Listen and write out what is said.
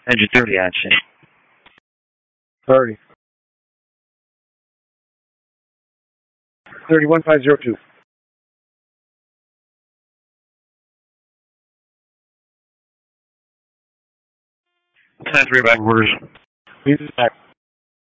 Engine 30 action. 30. 301502. 10-3 back orders. Please back.